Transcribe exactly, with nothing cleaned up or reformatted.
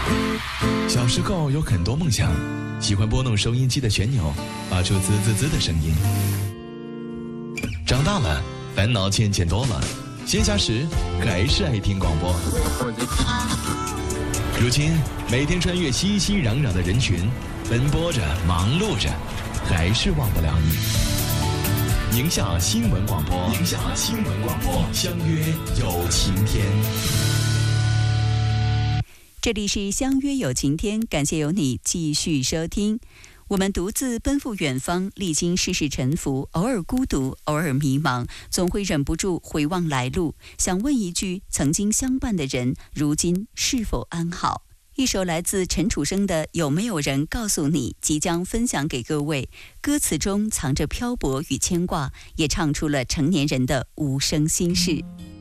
小时候有很多梦想，喜欢拨弄收音机的旋钮，发出滋滋滋的声音。长大了，烦恼渐渐多了，闲暇时还是爱听广播。如今，每天穿越熙熙攘攘的人群，奔波着，忙碌着，还是忘不了你。宁夏新闻广播，宁夏新闻广播，相约有晴天。 这里是相约有晴天，感谢有你继续收听。我们独自奔赴远方，历经世事沉浮，偶尔孤独，偶尔迷茫，总会忍不住回望来路，想问一句：曾经相伴的人，如今是否安好？一首来自陈楚生的《有没有人告诉你》即将分享给各位。歌词中藏着漂泊与牵挂，也唱出了成年人的无声心事。